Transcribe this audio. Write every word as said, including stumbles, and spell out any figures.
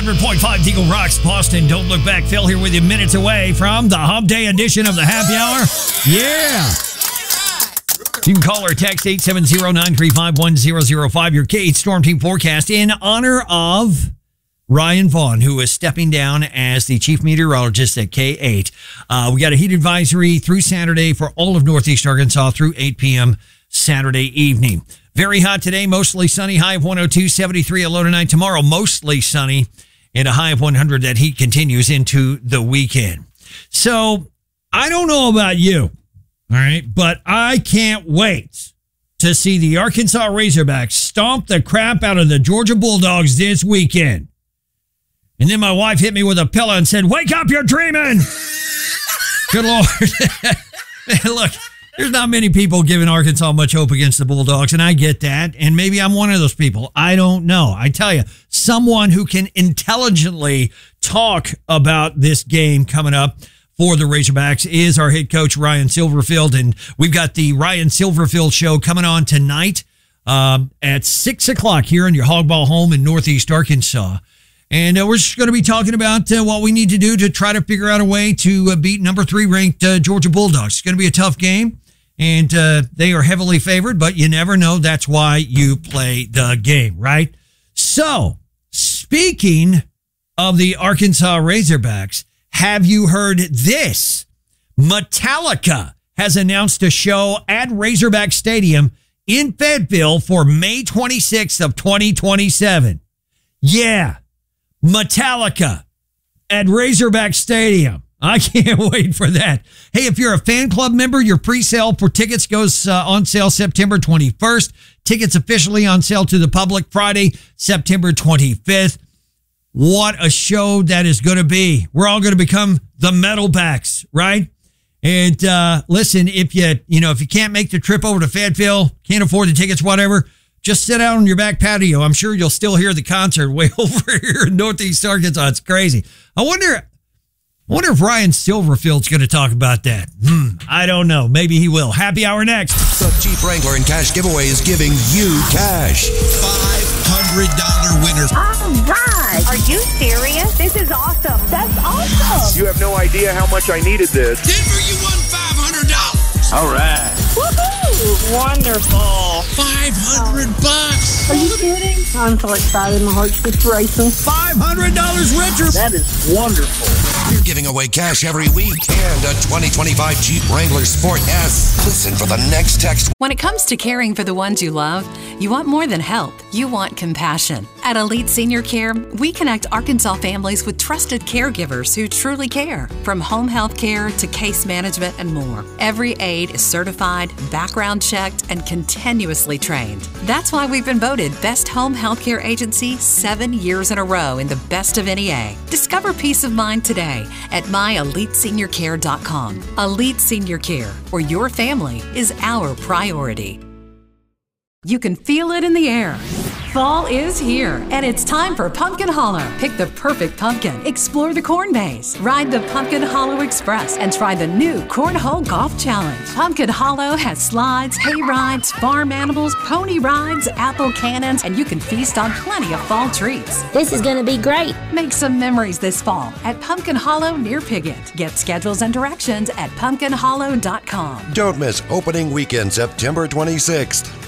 one hundred point five Eagle Rocks, Boston. Don't look back. Phil here with you minutes away from the Hump Day edition of the Happy Hour. Yeah. You can call or text eight seven zero, nine three five, one zero zero five. Your K eight Storm Team forecast in honor of Ryan Vaughn, who is stepping down as the chief meteorologist at K eight. Uh, we got a heat advisory through Saturday for all of Northeast Arkansas through eight p.m. Saturday evening. Very hot today, mostly sunny, high of one oh two, seventy-three a low tonight. Tomorrow, mostly sunny and a high of one hundred. That heat continues into the weekend. So I don't know about you, all right, but I can't wait to see the Arkansas Razorbacks stomp the crap out of the Georgia Bulldogs this weekend. And then my wife hit me with a pillow and said, "Wake up, you're dreaming." Good Lord. Man, look, there's not many people giving Arkansas much hope against the Bulldogs, and I get that. And maybe I'm one of those people. I don't know. I tell you, someone who can intelligently talk about this game coming up for the Razorbacks is our head coach, Ryan Silverfield. And we've got the Ryan Silverfield show coming on tonight um, at six o'clock here in your Hogball home in Northeast Arkansas. And uh, we're just going to be talking about uh, what we need to do to try to figure out a way to uh, beat number three ranked uh, Georgia Bulldogs. It's going to be a tough game, and uh, they are heavily favored, but you never know. That's why you play the game, right? So, speaking of the Arkansas Razorbacks, have you heard this? Metallica has announced a show at Razorback Stadium in Fayetteville for May twenty-sixth of twenty twenty-seven. Yeah. Metallica at Razorback Stadium. I can't wait for that. Hey, if you're a fan club member, your pre-sale for tickets goes uh, on sale September twenty-first. Tickets officially on sale to the public Friday, September twenty-fifth. What a show that is going to be. We're all going to become the Metalbacks, right? And uh, listen, if you, you know, if you can't make the trip over to Fayetteville, can't afford the tickets, whatever, just sit out on your back patio. I'm sure you'll still hear the concert way over here in Northeast Arkansas. It's crazy. I wonder, I wonder if Ryan Silverfield's going to talk about that. Hmm, I don't know. Maybe he will. Happy Hour next. The Jeep Wrangler and Cash giveaway is giving you cash. five hundred dollars winner. All right. Are you serious? This is awesome. That's awesome. You have no idea how much I needed this. Denver, you won five hundred dollars. All right. Woohoo! Wonderful. five hundred bucks. Are you kidding? I'm so excited. My heart's just racing. five hundred dollars richer. That is wonderful. We're giving away cash every week and a twenty twenty-five Jeep Wrangler Sport S. Listen for the next text. When it comes to caring for the ones you love, you want more than help. You want compassion. At Elite Senior Care, we connect Arkansas families with trusted caregivers who truly care. From home health care to case management and more. Every aide is certified, background checked, and continuously trained. That's why we've been voted Best Home Healthcare Agency seven years in a row in the Best of N E A. Discover peace of mind today at my elite senior care dot com. Elite Senior Care, where your family is our priority. You can feel it in the air. Fall is here, and it's time for Pumpkin Hollow. Pick the perfect pumpkin, explore the corn maze, ride the Pumpkin Hollow Express, and try the new Cornhole Golf Challenge. Pumpkin Hollow has slides, hay rides, farm animals, pony rides, apple cannons, and you can feast on plenty of fall treats. This is going to be great. Make some memories this fall at Pumpkin Hollow near Piggott. Get schedules and directions at pumpkin hollow dot com. Don't miss opening weekend, September twenty-sixth.